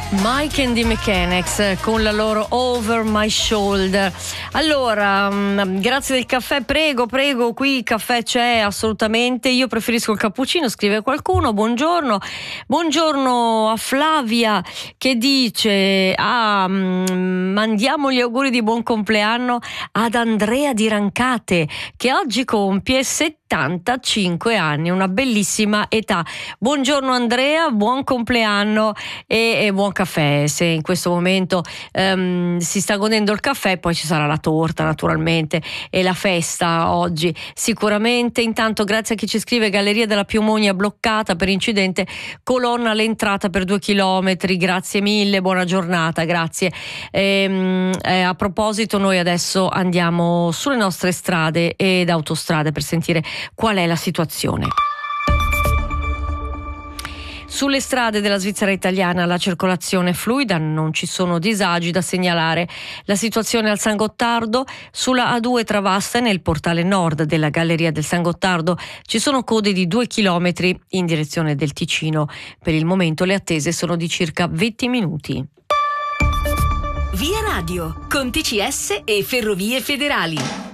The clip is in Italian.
Mike and the Mechanics con la loro Over My Shoulder. Allora, grazie del caffè, prego, qui caffè c'è assolutamente. Io preferisco il cappuccino, scrive qualcuno. Buongiorno a Flavia che dice: mandiamo gli auguri di buon compleanno ad Andrea di Rancate che oggi compie 75 anni, una bellissima età. Buongiorno Andrea, buon compleanno e buon caffè. Se in questo momento si sta godendo il caffè, poi ci sarà la torta naturalmente e la festa oggi sicuramente. Intanto grazie a chi ci scrive: Galleria della Piumonia bloccata per incidente, colonna all'entrata per 2 chilometri, grazie mille, buona giornata, grazie. A proposito, noi adesso andiamo sulle nostre strade ed autostrade per sentire qual è la situazione. Sulle strade della Svizzera italiana la circolazione è fluida, non ci sono disagi da segnalare. La situazione al San Gottardo, sulla A2 Travasta e nel portale nord della Galleria del San Gottardo ci sono code di 2 chilometri in direzione del Ticino. Per il momento le attese sono di circa 20 minuti. Via Radio, con TCS e Ferrovie Federali.